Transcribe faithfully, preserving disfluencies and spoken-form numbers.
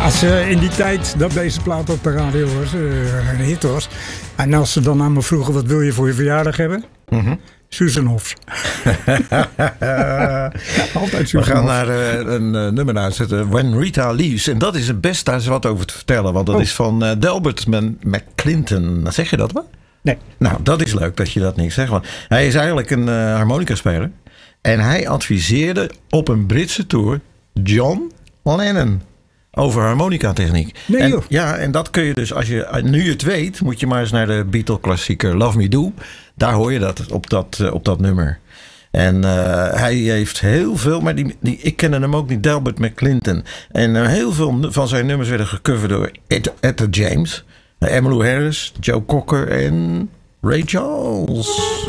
Als uh, in die tijd dat deze plaat op de radio was, uh, een hit was. En als ze dan aan me vroegen, wat wil je voor je verjaardag hebben? Mm-hmm. Susan Hofs. Altijd Susan We gaan Hofs. naar uh, een uh, nummer uitzetten. When Rita Leaves. En dat is het best, daar is wat over te vertellen. Want dat oh. is van uh, Delbert McClinton. Zeg je dat wel? Nee. Nou, dat is leuk dat je dat niet zegt. Want hij is eigenlijk een uh, harmonica-speler. En hij adviseerde op een Britse tour John Lennon over harmonica-techniek. Nee, en, joh. ja, en dat kun je dus, als je nu het weet, moet je maar eens naar de Beatle-klassieker Love Me Do. Daar hoor je dat op dat, uh, op dat nummer. En uh, hij heeft heel veel, maar die, die, ik kende hem ook niet, Delbert McClinton. En uh, heel veel van zijn nummers werden gecoverd door Etta James, uh, Emmylou Harris, Joe Cocker en Ray Charles.